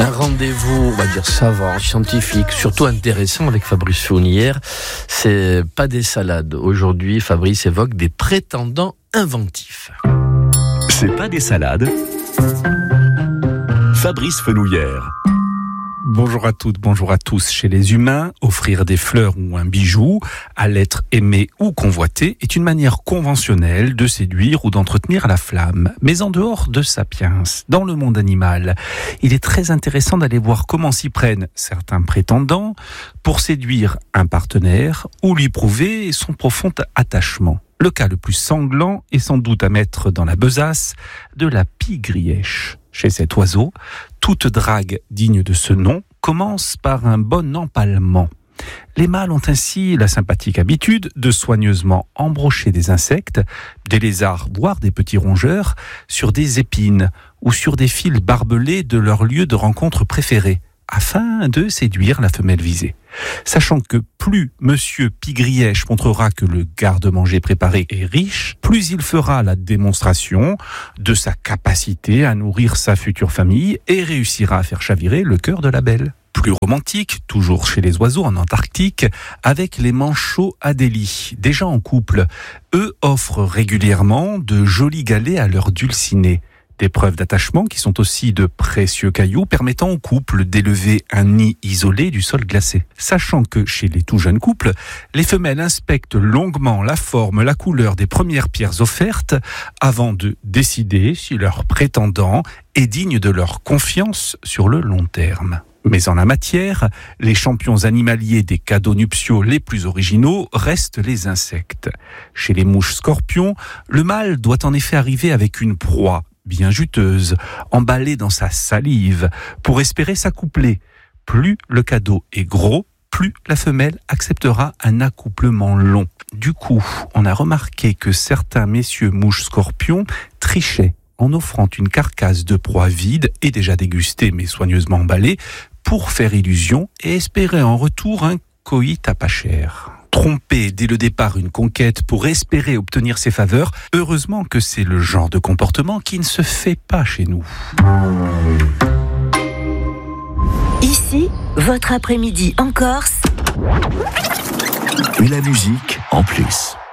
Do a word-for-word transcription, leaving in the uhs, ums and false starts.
Un rendez-vous, on va dire savant, scientifique, surtout intéressant avec Fabrice Fournière. C'est pas des salades. Aujourd'hui, Fabrice évoque des prétendants inventifs. C'est pas des salades. Fabrice Fenouillère. Bonjour à toutes, bonjour à tous. Chez les humains, offrir des fleurs ou un bijou à l'être aimé ou convoité est une manière conventionnelle de séduire ou d'entretenir la flamme. Mais en dehors de Sapiens, dans le monde animal, il est très intéressant d'aller voir comment s'y prennent certains prétendants pour séduire un partenaire ou lui prouver son profond attachement. Le cas le plus sanglant est sans doute à mettre dans la besace de la pie grièche. Chez cet oiseau, toute drague digne de ce nom commence par un bon empalement. Les mâles ont ainsi la sympathique habitude de soigneusement embrocher des insectes, des lézards, voire des petits rongeurs, sur des épines ou sur des fils barbelés de leur lieu de rencontre préféré, afin de séduire la femelle visée. Sachant que plus Monsieur Pie-Grièche montrera que le garde-manger préparé est riche, plus il fera la démonstration de sa capacité à nourrir sa future famille et réussira à faire chavirer le cœur de la belle. Plus romantique, toujours chez les oiseaux en Antarctique, avec les manchots Adélie, déjà en couple. Eux offrent régulièrement de jolis galets à leurs dulcinés. Des preuves d'attachement qui sont aussi de précieux cailloux permettant au couple d'élever un nid isolé du sol glacé. Sachant que chez les tout jeunes couples, les femelles inspectent longuement la forme, la couleur des premières pierres offertes avant de décider si leur prétendant est digne de leur confiance sur le long terme. Mais en la matière, les champions animaliers des cadeaux nuptiaux les plus originaux restent les insectes. Chez les mouches scorpions, le mâle doit en effet arriver avec une proie bien juteuse, emballée dans sa salive, pour espérer s'accoupler. Plus le cadeau est gros, plus la femelle acceptera un accouplement long. Du coup, on a remarqué que certains messieurs mouches scorpions trichaient en offrant une carcasse de proie vide et déjà dégustée mais soigneusement emballée pour faire illusion et espérer en retour un coït à pas cher. Tromper dès le départ une conquête pour espérer obtenir ses faveurs, heureusement que c'est le genre de comportement qui ne se fait pas chez nous. Ici, votre après-midi en Corse. Et la musique en plus.